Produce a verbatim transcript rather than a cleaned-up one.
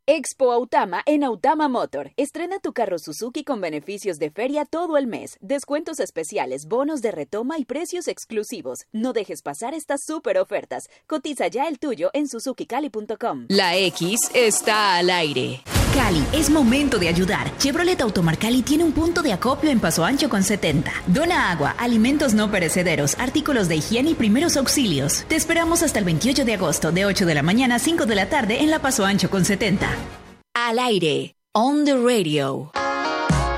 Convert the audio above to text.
Expo Autama en Autama Motor. Estrena tu carro Suzuki con beneficios de feria todo el mes. Descuentos especiales, bonos de retoma y precios exclusivos. No dejes pasar estas súper ofertas. Cotiza ya el tuyo en suzuki cali punto com. La X está al aire. Cali, es momento de ayudar. Chevrolet Automar Cali tiene un punto de acopio en Paso Ancho con setenta. Dona agua, alimentos no perecederos, artículos de higiene y primeros auxilios. Te esperamos hasta el veintiocho de agosto, de ocho de la mañana a cinco de la tarde en la Paso Ancho con setenta. Al aire. On the radio.